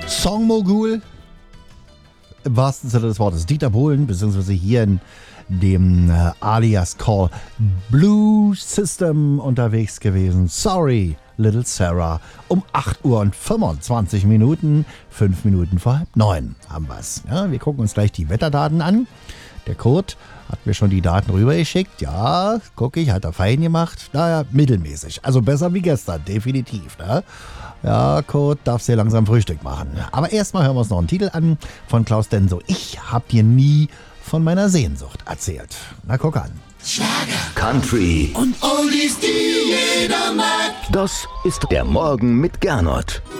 Songmogul, im wahrsten Sinne des Wortes, Dieter Bohlen, beziehungsweise hier in dem Alias Call Blue System unterwegs gewesen. Sorry, Little Sarah. Um 8 Uhr und 25 Minuten, 5 Minuten vor 8:30 haben wir es. Ja, wir gucken uns gleich die Wetterdaten an. Der Kurt hat mir schon die Daten rübergeschickt. Ja, gucke ich, hat er fein gemacht. Naja, mittelmäßig. Also besser wie gestern, definitiv. Ne? Ja, Kurt, darfst dir langsam Frühstück machen. Aber erstmal hören wir uns noch einen Titel an von Klaus Denso. Ich hab dir nie von meiner Sehnsucht erzählt. Na, guck an. Schlager, Country und Oldies, die jeder mag. Das ist der Morgen mit Gernot.